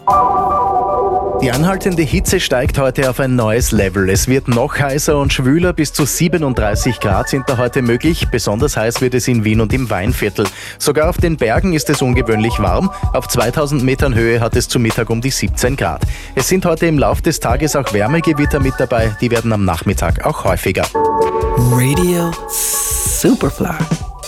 Die anhaltende Hitze steigt heute auf ein neues Level. Es wird noch heißer und schwüler, bis zu 37 Grad sind da heute möglich. Besonders heiß wird es in Wien und im Weinviertel. Sogar auf den Bergen ist es ungewöhnlich warm. Auf 2000 Metern Höhe hat es zu Mittag um die 17 Grad. Es sind heute im Lauf des Tages auch Wärmegewitter mit dabei. Die werden am Nachmittag auch häufiger. Radio Superfly.